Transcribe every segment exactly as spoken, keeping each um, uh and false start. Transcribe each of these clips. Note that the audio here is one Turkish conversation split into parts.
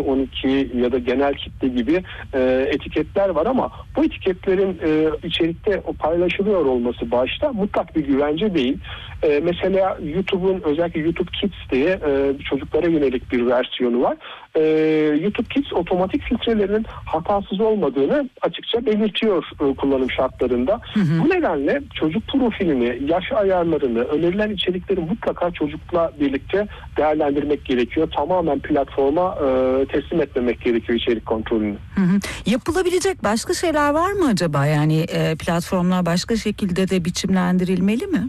artı on iki ya da genel kitle gibi e, etiketler var ama bu etiketlerin e, içerikte o paylaşılıyor olması başta mutlak bir güvence değil. E, mesela YouTube'un özellikle YouTube Kids diye e, çocuklara yönelik bir versiyonu var. E, YouTube Kids otomatik filtrelerinin hatasız olmadığını açıkça belirtiyor e, kullanım şartlarında. Hı hı. Bu nedenle çocuk profilini, yaş ayarlarını, önerilen içerikleri mutlaka çocukla birlikte değerlendirmek gerekiyor. Tamamen platforma e, teslim etmemek gerekiyor içerik kontrolünü. Hı hı. Yapılabilecek başka şeyler var mı acaba? Yani e, platformlar başka şekilde de biçimlendirilmeli mi?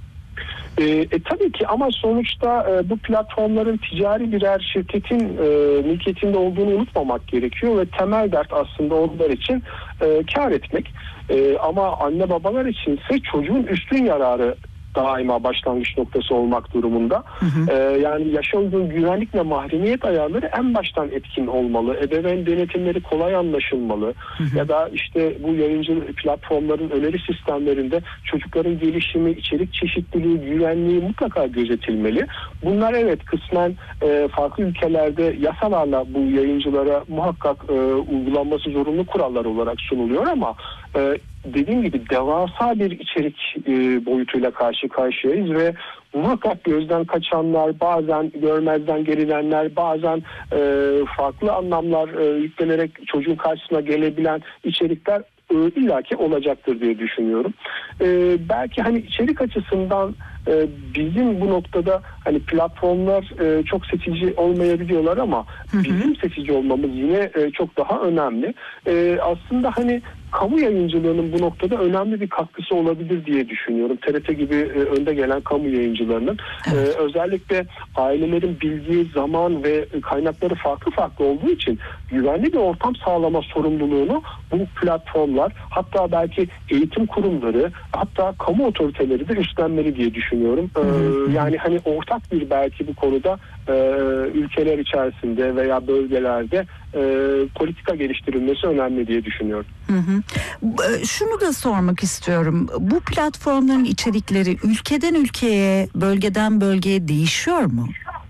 E, e, tabii ki ama sonuçta e, bu platformların ticari birer şirketin e, mülkiyetinde olduğunu unutmamak gerekiyor ve temel dert aslında onlar için e, kar etmek. E, ama anne babalar içinse çocuğun üstün yararı daima başlangıç noktası olmak durumunda. Hı hı. Ee, yani yaşa uygun güvenlik ve mahremiyet ayarları en baştan etkin olmalı. Ebeveyn denetimleri kolay anlaşılmalı. Hı hı. Ya da işte bu yayıncı platformların öneri sistemlerinde çocukların gelişimi, içerik çeşitliliği, güvenliği mutlaka gözetilmeli. Bunlar evet kısmen e, farklı ülkelerde yasalarla bu yayıncılara muhakkak e, uygulanması zorunlu kurallar olarak sunuluyor ama e, dediğim gibi devasa bir içerik e, boyutuyla karşı karşıyayız ve muhakkak gözden kaçanlar, bazen görmezden gelinenler, bazen e, farklı anlamlar e, yüklenerek çocuğun karşısına gelebilen içerikler e, illaki olacaktır diye düşünüyorum. E, belki hani içerik açısından e, bizim bu noktada hani platformlar e, çok seçici olmayabiliyorlar ama hı hı. bizim seçici olmamız yine e, çok daha önemli. E, aslında hani kamu yayıncılığının bu noktada önemli bir katkısı olabilir diye düşünüyorum. T R T gibi e, önde gelen kamu yayıncılarının evet. e, özellikle ailelerin bildiği zaman ve kaynakları farklı farklı olduğu için güvenli bir ortam sağlama sorumluluğunu bu platformlar, hatta belki eğitim kurumları, hatta kamu otoriteleri de üstlenmeli diye düşünüyorum. E, yani hani ortak bir belki bu konuda e, ülkeler içerisinde veya bölgelerde e, politika geliştirilmesi önemli diye düşünüyorum. Hı hı. Şunu da sormak istiyorum. Bu platformların içerikleri ülkeden ülkeye, bölgeden bölgeye değişiyor mu?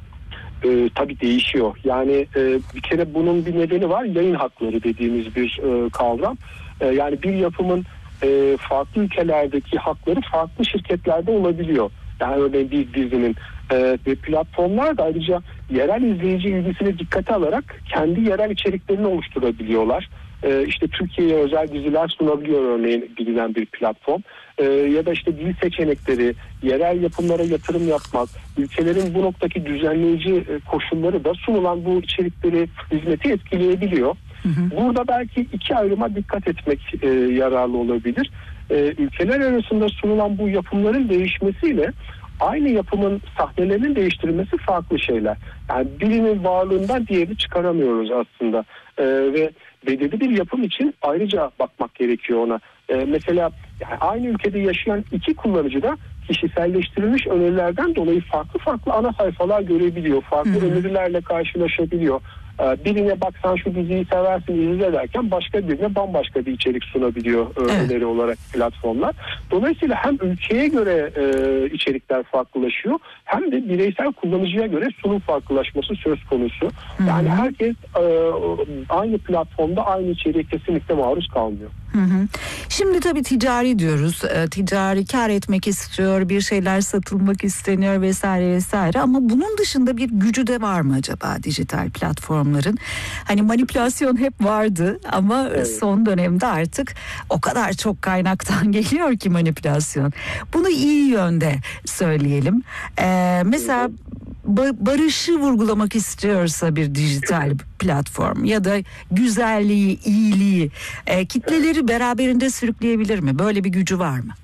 Ee, tabii değişiyor. Yani e, bir kere bunun bir nedeni var. Yayın hakları dediğimiz bir e, kavram. E, yani bir yapımın e, farklı ülkelerdeki hakları farklı şirketlerde olabiliyor. Yani örneğin bir dizinin e, ve platformlar da ayrıca yerel izleyici ilgisini dikkate alarak kendi yerel içeriklerini oluşturabiliyorlar. Ee, işte Türkiye'ye özel diziler sunabiliyor örneğin bilinen bir platform. Ee, ya da işte dil seçenekleri, yerel yapımlara yatırım yapmak, ülkelerin bu noktaki düzenleyici e, koşulları da sunulan bu içerikleri, hizmeti etkileyebiliyor. Hı hı. Burada belki iki ayrıma dikkat etmek e, yararlı olabilir. E, ülkeler arasında sunulan bu yapımların değişmesiyle aynı yapımın sahnelerinin değiştirilmesi farklı şeyler. Yani birinin varlığından diğerini çıkaramıyoruz aslında. Ee, ve belirli bir yapım için ayrıca bakmak gerekiyor ona. Ee, mesela yani aynı ülkede yaşayan iki kullanıcı da kişiselleştirilmiş önerilerden dolayı farklı farklı ana sayfalar görebiliyor. Farklı Hı-hı. önerilerle karşılaşabiliyor. Ee, birine bak sen şu diziyi seversin izle derken başka birine bambaşka bir içerik sunabiliyor evet. öneri olarak platformlar. Dolayısıyla hem ülkeye göre e, içerikler farklılaşıyor hem de bireysel kullanıcıya göre sunum farklılaşması söz konusu. Hı-hı. Yani herkes e, aynı platformda aynı içeriğe kesinlikle maruz kalmıyor. Hı hı. Şimdi tabii ticari diyoruz. E, ticari kar etmek istiyor, bir şeyler satılmak isteniyor vesaire vesaire ama bunun dışında bir gücü de var mı acaba dijital platformların? Hani manipülasyon hep vardı ama evet. son dönemde artık o kadar çok kaynaktan geliyor ki manipülasyon. Bunu iyi yönde söyleyelim. E, mesela evet. barışı vurgulamak istiyorsa bir dijital platform ya da güzelliği, iyiliği, e, kitleleri beraberinde sürükleyebilir mi? Böyle bir gücü var mı?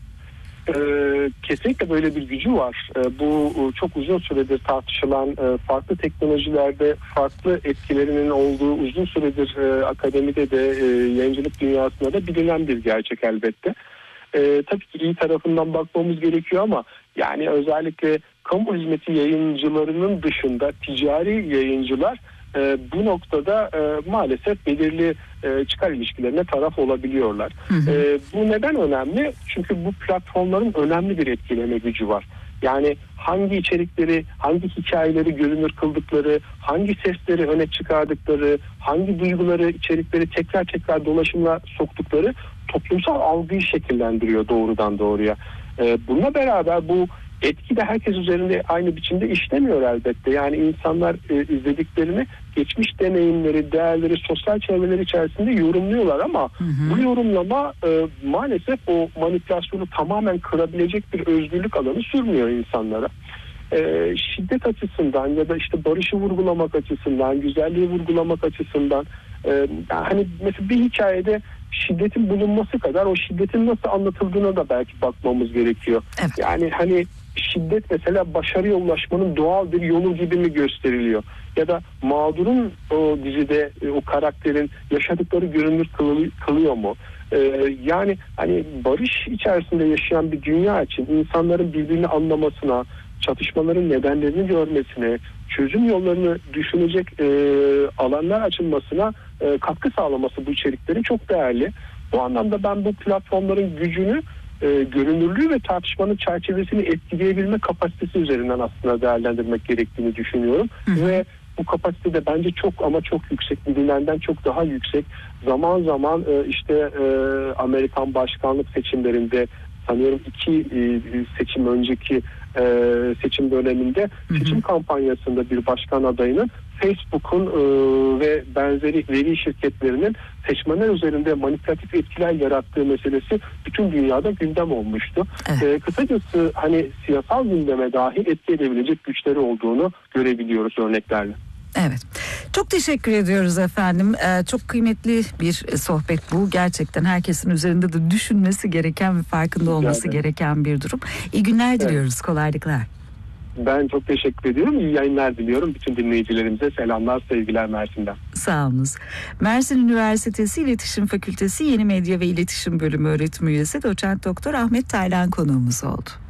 Ee, kesinlikle böyle bir gücü var. Ee, bu çok uzun süredir tartışılan, e, farklı teknolojilerde farklı etkilerinin olduğu uzun süredir e, akademide de e, yayıncılık dünyasında da bilinen bir gerçek elbette. E, tabii ki iyi tarafından bakmamız gerekiyor ama yani özellikle kamu hizmeti yayıncılarının dışında ticari yayıncılar e, bu noktada e, maalesef belirli e, çıkar ilişkilerine taraf olabiliyorlar. Hı hı. E, bu neden önemli? Çünkü bu platformların önemli bir etkileme gücü var. Yani hangi içerikleri, hangi hikayeleri görünür kıldıkları, hangi sesleri öne çıkardıkları, hangi duyguları, içerikleri tekrar tekrar dolaşımla soktukları toplumsal algıyı şekillendiriyor doğrudan doğruya. Ee, bununla beraber bu etki de herkes üzerinde aynı biçimde işlemiyor elbette. Yani insanlar e, izlediklerini geçmiş deneyimleri, değerleri, sosyal çevreler içerisinde yorumluyorlar ama hı hı. bu yorumlama e, maalesef o manipülasyonu tamamen kırabilecek bir özgürlük alanı sürmüyor insanlara. E, şiddet açısından ya da işte barışı vurgulamak açısından, güzelliği vurgulamak açısından e, hani mesela bir hikayede şiddetin bulunması kadar o şiddetin nasıl anlatıldığına da belki bakmamız gerekiyor. Evet. Yani hani şiddet mesela başarıya ulaşmanın doğal bir yolu gibi mi gösteriliyor? Ya da mağdurun o dizide o karakterin yaşadıkları görünür kılıyor mu? Ee, yani hani barış içerisinde yaşayan bir dünya için insanların birbirini anlamasına, çatışmaların nedenlerini görmesine, çözüm yollarını düşünecek e, alanlar açılmasına e, katkı sağlaması bu içeriklerin çok değerli. Bu anlamda ben bu platformların gücünü e, görünürlüğü ve tartışmanın çerçevesini etkileyebilme kapasitesi üzerinden aslında değerlendirmek gerektiğini düşünüyorum. Hı. Ve bu kapasite de bence çok ama çok yüksek, bilinenden çok daha yüksek. Zaman zaman e, işte e, Amerikan başkanlık seçimlerinde sanıyorum iki e, seçim önceki e, seçim döneminde hı hı. seçim kampanyasında bir başkan adayının Facebook'un e, ve benzeri veri şirketlerinin seçmenler üzerinde manipülatif etkiler yarattığı meselesi bütün dünyada gündem olmuştu. Evet. E, kısacası hani siyasal gündeme dahi etki edebilecek güçleri olduğunu görebiliyoruz örneklerle. Evet. Çok teşekkür ediyoruz efendim. Ee, çok kıymetli bir sohbet bu. Gerçekten herkesin üzerinde de düşünmesi gereken ve farkında olması Güzel. gereken bir durum. İyi günler diliyoruz. Evet. Kolaylıklar. Ben çok teşekkür ediyorum. İyi yayınlar diliyorum. Bütün dinleyicilerimize selamlar, sevgiler Mersin'den. Sağ olunuz. Mersin Üniversitesi İletişim Fakültesi Yeni Medya ve İletişim Bölümü öğretim üyesi Doçent Doktor Ahmet Taylan konuğumuz oldu.